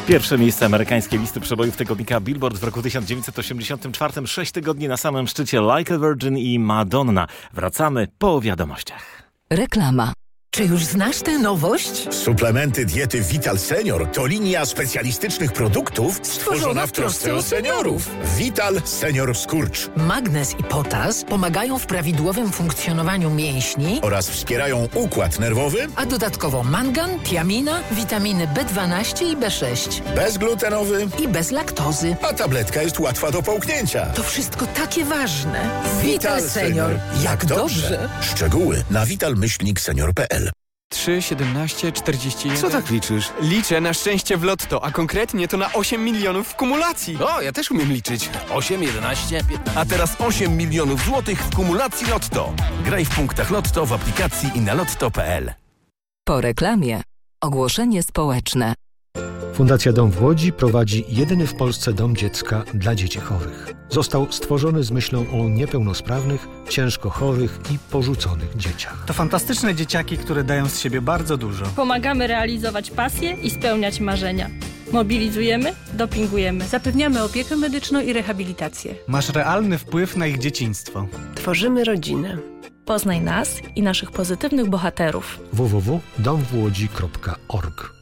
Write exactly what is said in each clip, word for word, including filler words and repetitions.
Pierwsze miejsce amerykańskiej listy przebojów tygodnika Billboard w roku tysiąc dziewięćset osiemdziesiątym czwartym. Sześć tygodni na samym szczycie Like a Virgin i Madonna. Wracamy po wiadomościach. Reklama. Czy już znasz tę nowość? Suplementy diety Vital Senior to linia specjalistycznych produktów stworzona w trosce o seniorów. Vital Senior Skurcz. Magnez i potas pomagają w prawidłowym funkcjonowaniu mięśni Oraz wspierają układ nerwowy. A dodatkowo mangan, tiamina, witaminy B dwanaście i B sześć. Bezglutenowy. I bez laktozy. A tabletka jest łatwa do połknięcia. To wszystko takie ważne. Vital Senior. Jak dobrze. Szczegóły na vital myślnik senior kropka p l. trzy, siedemnaście, czterdzieści jeden. Co tak liczysz? Liczę na szczęście w lotto, a konkretnie to na osiem milionów w kumulacji. O, ja też umiem liczyć. osiem, jedenaście, piętnaście. A teraz osiem milionów złotych w kumulacji Lotto. Graj w punktach Lotto w aplikacji i na lotto kropka p l. Po reklamie. Ogłoszenie społeczne. Fundacja Dom w Łodzi prowadzi jedyny w Polsce dom dziecka dla dzieci chorych. Został stworzony z myślą o niepełnosprawnych, ciężko chorych i porzuconych dzieciach. To fantastyczne dzieciaki, które dają z siebie bardzo dużo. Pomagamy realizować pasje i spełniać marzenia. Mobilizujemy, dopingujemy. Zapewniamy opiekę medyczną i rehabilitację. Masz realny wpływ na ich dzieciństwo. Tworzymy rodzinę. Poznaj nas i naszych pozytywnych bohaterów. w w w kropka dom w łodzi kropka org.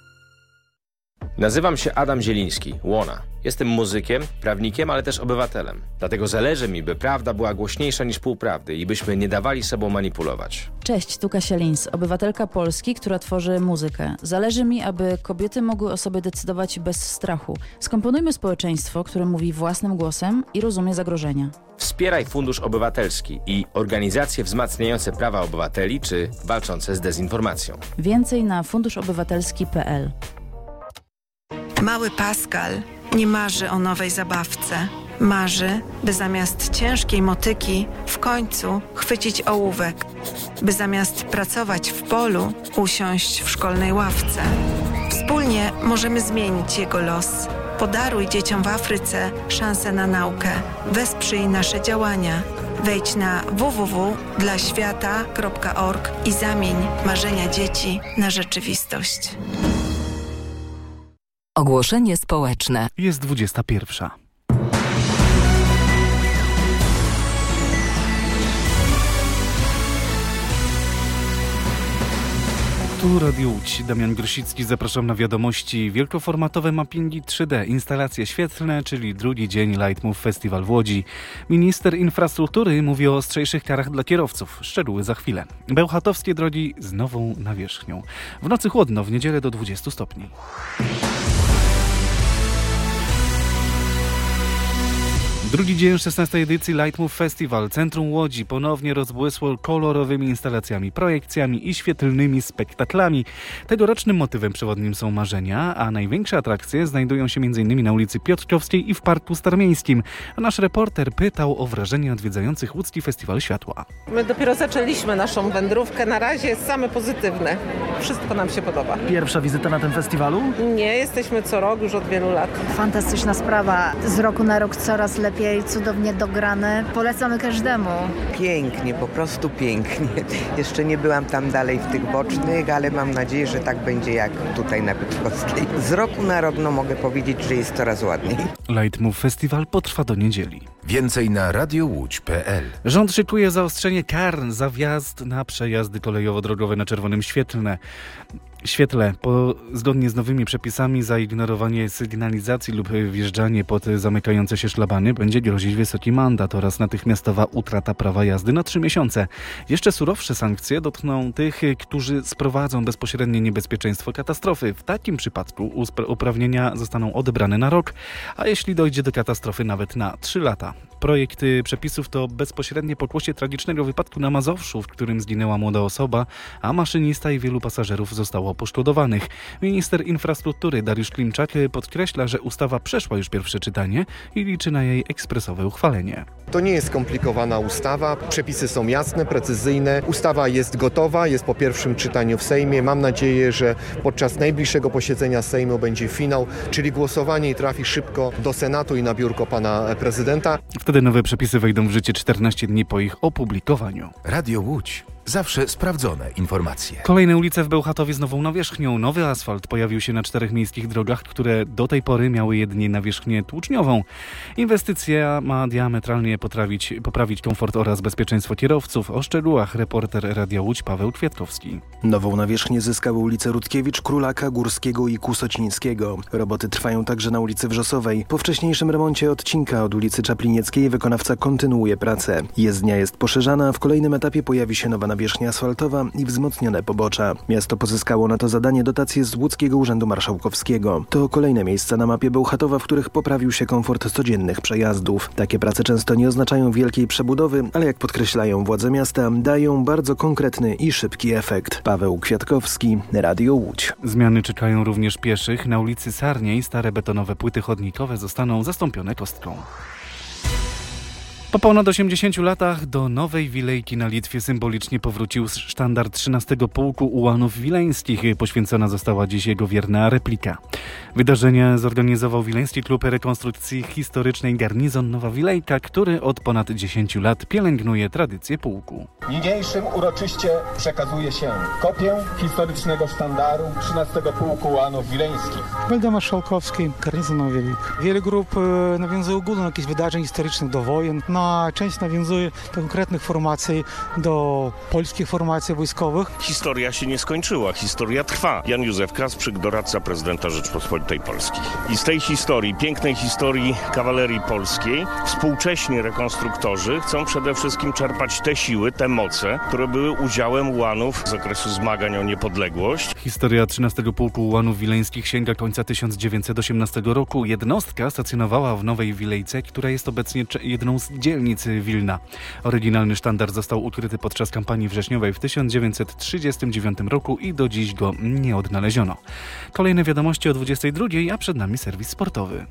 Nazywam się Adam Zieliński, Łona. Jestem muzykiem, prawnikiem, ale też obywatelem. Dlatego zależy mi, by prawda była głośniejsza niż półprawdy i byśmy nie dawali sobą manipulować. Cześć, tu Kasia Lins, obywatelka Polski, która tworzy muzykę. Zależy mi, aby kobiety mogły o sobie decydować bez strachu. Skomponujmy społeczeństwo, które mówi własnym głosem i rozumie zagrożenia. Wspieraj Fundusz Obywatelski i organizacje wzmacniające prawa obywateli czy walczące z dezinformacją. Więcej na fundusz obywatelski kropka p l. Mały Pascal nie marzy o nowej zabawce. Marzy, by zamiast ciężkiej motyki w końcu chwycić ołówek. By zamiast pracować w polu usiąść w szkolnej ławce. Wspólnie możemy zmienić jego los. Podaruj dzieciom w Afryce szansę na naukę. Wesprzyj nasze działania. Wejdź na w w w kropka dla świata kropka org i zamień marzenia dzieci na rzeczywistość. Ogłoszenie społeczne. Jest dwudziesta pierwsza. Tu Radio Łódź. Damian Grosicki, zapraszam na wiadomości. Wielkoformatowe mappingi trzy D, instalacje świetlne, czyli drugi dzień Lightmove Festival w Łodzi. Minister infrastruktury mówi o ostrzejszych karach dla kierowców. Szczegóły za chwilę. Bełchatowskie drogi z nową nawierzchnią. W nocy chłodno, w niedzielę do dwudziestu stopni. Drugi dzień szesnastej edycji Lightmove Festival. Centrum Łodzi ponownie rozbłysło kolorowymi instalacjami, projekcjami i świetlnymi spektaklami. Tegorocznym motywem przewodnim są marzenia, a największe atrakcje znajdują się m.in. na ulicy Piotrkowskiej i w Parku Starmieńskim. A nasz reporter pytał o wrażenie odwiedzających Łódzki Festiwal Światła. My dopiero zaczęliśmy naszą wędrówkę, na razie jest same pozytywne. Wszystko nam się podoba. Pierwsza wizyta na tym festiwalu? Nie, jesteśmy co rok już od wielu lat. Fantastyczna sprawa. Z roku na rok coraz lepiej. Cudownie dograne. Polecamy każdemu. Pięknie, po prostu pięknie. Jeszcze nie byłam tam dalej w tych bocznych, ale mam nadzieję, że tak będzie jak tutaj na Piotrkowskiej. Z roku na rok no, mogę powiedzieć, że jest coraz ładniej. Lightmove Festival potrwa do niedzieli. Więcej na radio łódź kropka p l. Rząd szykuje zaostrzenie kar za wjazd na przejazdy kolejowo-drogowe na czerwonym świetle. Świetle, po, zgodnie z nowymi przepisami za ignorowanie sygnalizacji lub wjeżdżanie pod zamykające się szlabany będzie grozić wysoki mandat oraz natychmiastowa utrata prawa jazdy na trzy miesiące. Jeszcze surowsze sankcje dotkną tych, którzy sprowadzą bezpośrednie niebezpieczeństwo katastrofy. W takim przypadku uprawnienia zostaną odebrane na rok, a jeśli dojdzie do katastrofy nawet na trzy lata. Projekt przepisów to bezpośrednie pokłosie tragicznego wypadku na Mazowszu, w którym zginęła młoda osoba, a maszynista i wielu pasażerów zostało poszkodowanych. Minister infrastruktury Dariusz Klimczak podkreśla, że ustawa przeszła już pierwsze czytanie i liczy na jej ekspresowe uchwalenie. To nie jest skomplikowana ustawa, przepisy są jasne, precyzyjne, ustawa jest gotowa, jest po pierwszym czytaniu w Sejmie. Mam nadzieję, że podczas najbliższego posiedzenia Sejmu będzie finał, czyli głosowanie i trafi szybko do Senatu i na biurko pana prezydenta. Wtedy nowe przepisy wejdą w życie czternaście dni po ich opublikowaniu. Radio Łódź. Zawsze sprawdzone informacje. Kolejne ulice w Bełchatowie z nową nawierzchnią. Nowy asfalt pojawił się na czterech miejskich drogach, które do tej pory miały jedynie nawierzchnię tłuczniową. Inwestycja ma diametralnie poprawić, poprawić komfort oraz bezpieczeństwo kierowców. O szczegółach reporter Radia Łódź Paweł Kwiatkowski. Nową nawierzchnię zyskały ulice Rutkiewicz, Królaka, Górskiego i Kusocińskiego. Roboty trwają także na ulicy Wrzosowej. Po wcześniejszym remoncie odcinka od ulicy Czaplinieckiej wykonawca kontynuuje pracę. Jezdnia jest poszerzana, w kolejnym etapie pojawi się nowa nawierzchnia asfaltowa i wzmocnione pobocza. Miasto pozyskało na to zadanie dotacje z Łódzkiego Urzędu Marszałkowskiego. To kolejne miejsca na mapie Bełchatowa, w których poprawił się komfort codziennych przejazdów. Takie prace często nie oznaczają wielkiej przebudowy, ale jak podkreślają władze miasta, dają bardzo konkretny i szybki efekt. Paweł Kwiatkowski, Radio Łódź. Zmiany czekają również pieszych. Na ulicy Sarniej stare betonowe płyty chodnikowe zostaną zastąpione kostką. Po ponad osiemdziesięciu latach do Nowej Wilejki na Litwie symbolicznie powrócił sztandar trzynastego Pułku Ułanów Wileńskich. Poświęcona została dziś jego wierna replika. Wydarzenie zorganizował Wileński Klub Rekonstrukcji Historycznej Garnizon Nowa Wilejka, który od ponad dziesięciu lat pielęgnuje tradycję pułku. Niniejszym uroczyście przekazuje się kopię historycznego sztandaru trzynastego Pułku Ułanów Wileńskich. Waldemar Szałkowski, Garnizon Nowa Wilejka. Wiele grup nawiązuje ogólnie do jakichś wydarzeń historycznych, do wojen. No, a część nawiązuje do konkretnych formacji, do polskich formacji wojskowych. Historia się nie skończyła, historia trwa. Jan Józef Kasprzyk, doradca prezydenta Rzeczpospolitej Polskiej. I z tej historii, pięknej historii kawalerii polskiej, współcześni rekonstruktorzy chcą przede wszystkim czerpać te siły, te moce, które były udziałem Ułanów z okresu zmagań o niepodległość. Historia trzynastego Pułku Ułanów Wileńskich sięga końca tysiąc dziewięćset osiemnastego roku. Jednostka stacjonowała w Nowej Wilejce, która jest obecnie jedną z dzielnicy Wilna. Oryginalny sztandar został ukryty podczas kampanii wrześniowej w tysiąc dziewięćset trzydziestym dziewiątym roku i do dziś go nie odnaleziono. Kolejne wiadomości o dwudziestej drugiej, a przed nami serwis sportowy.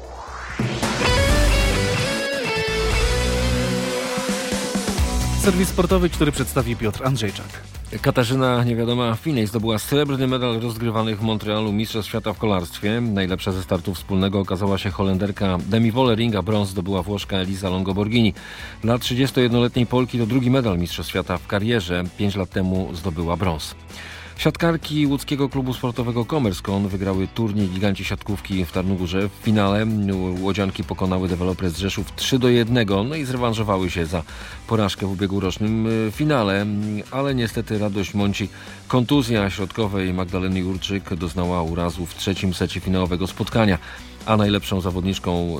Serwis sportowy, który przedstawi Piotr Andrzejczak. Katarzyna Niewiadoma Finej zdobyła srebrny medal rozgrywanych w Montrealu Mistrzostw Świata w kolarstwie. Najlepsza ze startu wspólnego okazała się Holenderka Demi Vollering, a brąz zdobyła Włoszka Elisa Longoborghini. Dla trzydziestojednoletniej Polki to drugi medal Mistrzostw Świata w karierze. Pięć lat temu zdobyła brąz. Siatkarki łódzkiego klubu sportowego Commerce.com wygrały turniej Giganci Siatkówki w Tarnogórze. W finale łodzianki pokonały deweloper z Rzeszów trzy do jednego, no i zrewanżowały się za porażkę w ubiegłorocznym finale, ale niestety radość mąci kontuzja środkowej Magdaleny Jurczyk doznała urazu w trzecim secie finałowego spotkania, a najlepszą zawodniczką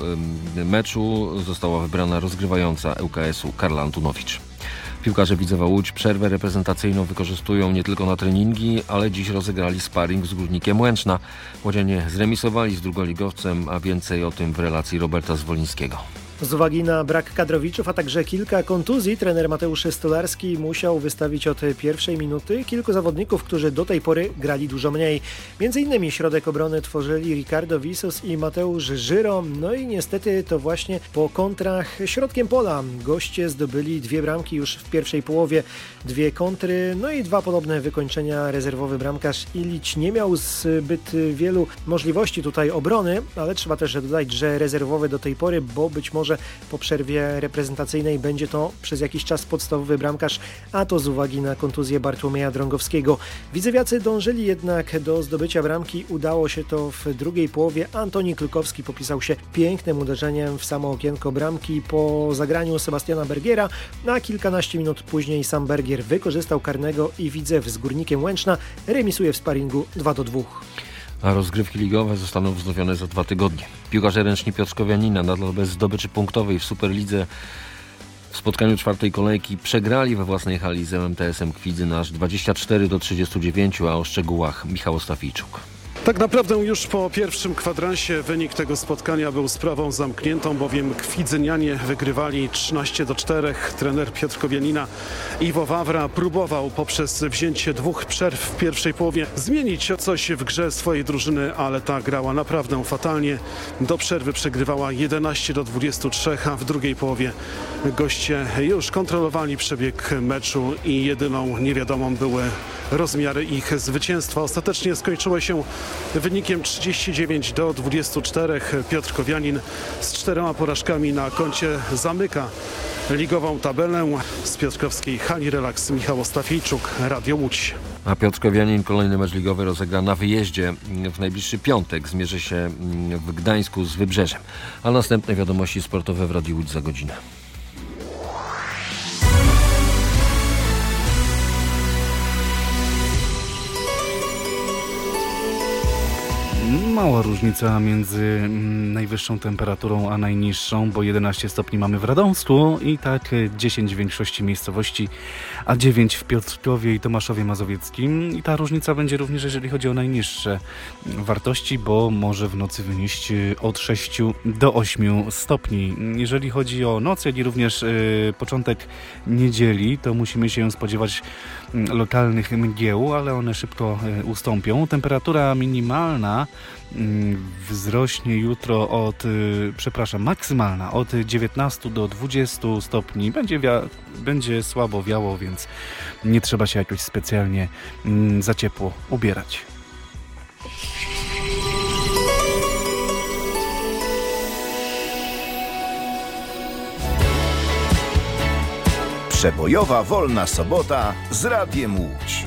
meczu została wybrana rozgrywająca L K S-u Karla Antunowicz. Piłkarze Widzewa Łódź przerwę reprezentacyjną wykorzystują nie tylko na treningi, ale dziś rozegrali sparring z Górnikiem Łęczna. Łodzianie zremisowali z drugoligowcem, a więcej o tym w relacji Roberta Zwolińskiego. Z uwagi na brak kadrowiczów, a także kilka kontuzji, trener Mateusz Stolarski musiał wystawić od pierwszej minuty kilku zawodników, którzy do tej pory grali dużo mniej. Między innymi środek obrony tworzyli Ricardo Visos i Mateusz Żyro. No i niestety to właśnie po kontrach środkiem pola goście zdobyli dwie bramki już w pierwszej połowie, dwie kontry, no i dwa podobne wykończenia. Rezerwowy bramkarz Ilić nie miał zbyt wielu możliwości tutaj obrony, ale trzeba też dodać, że rezerwowy do tej pory, bo być może po przerwie reprezentacyjnej będzie to przez jakiś czas podstawowy bramkarz, a to z uwagi na kontuzję Bartłomieja Drągowskiego. Widzewiacy dążyli jednak do zdobycia bramki. Udało się to w drugiej połowie. Antoni Klukowski popisał się pięknym uderzeniem w samo okienko bramki po zagraniu Sebastiana Bergiera, a kilkanaście minut później sam Bergier wykorzystał karnego i Widzew z Górnikiem Łęczna remisuje w sparingu dwa do dwóch. A rozgrywki ligowe zostaną wznowione za dwa tygodnie. Piłkarze ręczni Piotrkowianina nadal bez zdobyczy punktowej w Superlidze w spotkaniu czwartej kolejki przegrali we własnej hali z M M T S-em Kwidzyn aż dwadzieścia cztery do trzydziestu dziewięciu, a o szczegółach Michał Stafijczuk. Tak naprawdę już po pierwszym kwadransie wynik tego spotkania był sprawą zamkniętą, bowiem Kwidzynianie wygrywali trzynaście do czterech. Trener Piotrkowianina Iwo Wawra próbował poprzez wzięcie dwóch przerw w pierwszej połowie zmienić coś w grze swojej drużyny, ale ta grała naprawdę fatalnie. Do przerwy przegrywała jedenaście do dwudziestu trzech, a w drugiej połowie goście już kontrolowali przebieg meczu i jedyną niewiadomą były rozmiary ich zwycięstwa. Ostatecznie skończyło się wynikiem trzydzieści dziewięć do dwudziestu czterech. Piotrkowianin z czterema porażkami na koncie zamyka ligową tabelę. Z piotrkowskiej hali relaks Michał Ostafiejczuk, Radio Łódź. A Piotrkowianin kolejny mecz ligowy rozegra na wyjeździe w najbliższy piątek. Zmierzy się w Gdańsku z Wybrzeżem. A następne wiadomości sportowe w Radiu Łódź za godzinę. Mała różnica między najwyższą temperaturą a najniższą, bo jedenaście stopni mamy w Radomsku i tak dziesięć w większości miejscowości, a dziewięć w Piotrkowie i Tomaszowie Mazowieckim. I ta różnica będzie również, jeżeli chodzi o najniższe wartości, bo może w nocy wynieść od sześciu do ośmiu stopni. Jeżeli chodzi o noc, jak i również y, początek niedzieli, to musimy się spodziewać lokalnych mgieł, ale one szybko y, ustąpią. Temperatura minimalna wzrośnie jutro od, przepraszam, maksymalna od dziewiętnastu do dwudziestu stopni. Będzie, wia- będzie słabo wiało, więc nie trzeba się jakoś specjalnie mm, za ciepło ubierać. Przebojowa wolna sobota z Radiem Łódź.